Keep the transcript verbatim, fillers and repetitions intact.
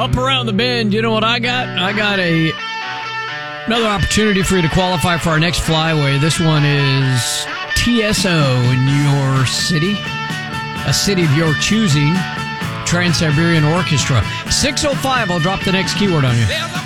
Up around the bend, you know what I got? I got a another opportunity for you to qualify for our next flyaway. This one is T S O in your city, a city of your choosing. Trans-Siberian Orchestra. six oh five, I'll drop the next keyword on you.